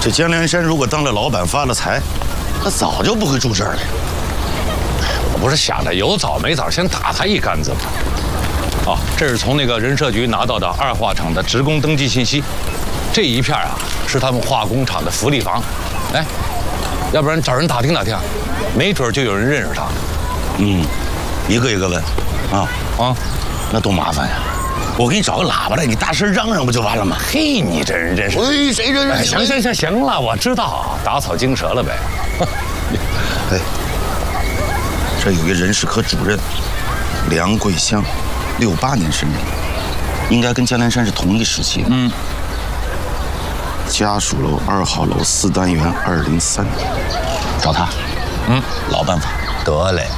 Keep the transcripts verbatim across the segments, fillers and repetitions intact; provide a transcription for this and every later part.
这江连山如果当了老板发了财，他早就不会住这儿了。 我不是想着有早没早，先打他一竿子吗？哦，这是从那个人社局拿到的二化厂的职工登记信息，这一片啊是他们化工厂的福利房。哎，要不然找人打听打听，没准就有人认识他。 嗯，一个一个问，啊啊， 那多麻烦呀！我给你找个喇叭来，你大声嚷嚷不就完了吗？ 嘿，你这人真是…… 哎，谁这人？ 哎，行行行行了，我知道，打草惊蛇了呗。 哎，这有一人事科主任梁桂香，六八年生人，应该跟江连山是同一时期的。嗯。家属楼二号楼四单元二零三，找他。嗯，老办法。 得嘞。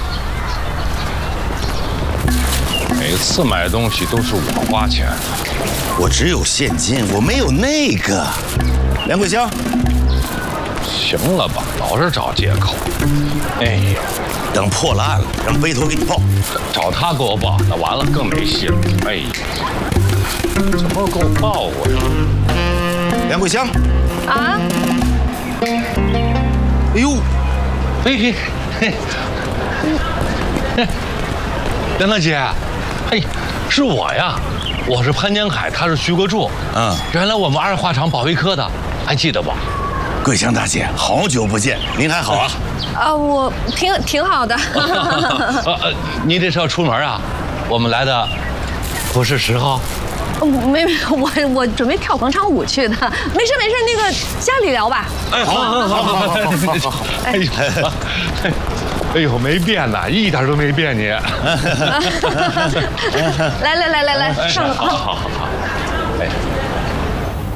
每次买东西都是我花钱， 我只有现金，我没有那个。梁桂香， 行了吧，老是找借口。哎呦， 等破了案了，让背头给你报。 找他给我报，那完了更没戏了。哎呀，怎么给我报过呀？ 梁桂香。 啊？ 哎呦， 嘿嘿嘿，梁大姐。哎，是我呀，我是潘江海，他是徐国柱。嗯，原来我们二化厂保卫科的，还记得不？ 桂香大姐，好久不见，您还好啊？ 啊，我挺挺好的。 呃，你这是要出门啊？我们来的不是时候。 没没，我我准备跳广场舞去的。没事没事，那个家里聊吧。 哎，好，好，好，好，好，好，好。哎呦，哎呦，没变呐，一点都没变你。 来来来来来，上楼。 好好好好。哎。